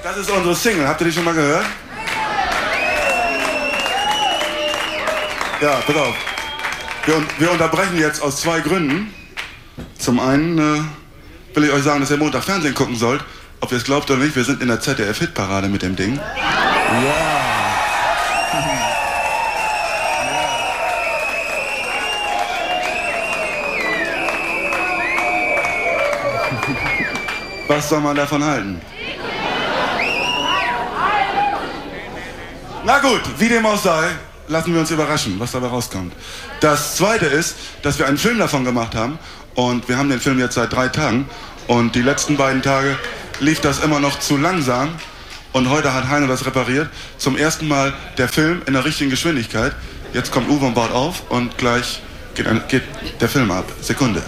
Das ist unsere Single. Habt ihr die schon mal gehört? Ja, pass auf. Wir unterbrechen jetzt aus 2 Gründen. Zum einen will ich euch sagen, dass ihr Montag Fernsehen gucken sollt. Ob ihr es glaubt oder nicht, wir sind in der ZDF-Hitparade mit dem Ding. Ja. Was soll man davon halten? Na gut, wie dem auch sei, lassen wir uns überraschen, was dabei rauskommt. Das Zweite ist, dass wir einen Film davon gemacht haben und wir haben den Film jetzt seit 3 Tagen und die letzten beiden Tage lief das immer noch zu langsam und heute hat Heino das repariert. Zum ersten Mal der Film in der richtigen Geschwindigkeit. Jetzt kommt Uwe und baut auf und gleich geht der Film ab. Sekunde.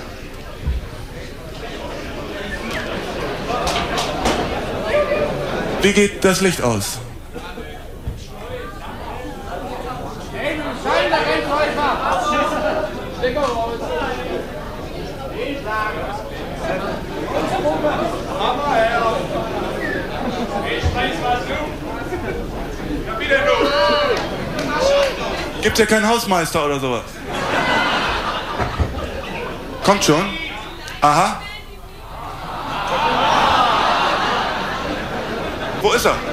Wie geht das Licht aus? Gibt's ja keinen Hausmeister oder sowas? Kommt schon? Aha. Wo ist er?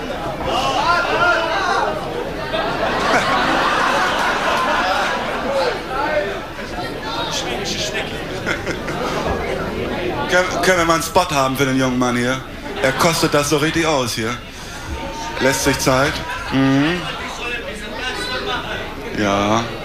Können wir mal einen Spot haben für den jungen Mann hier? Er kostet das so richtig aus hier. Lässt sich Zeit. Mhm. Ja.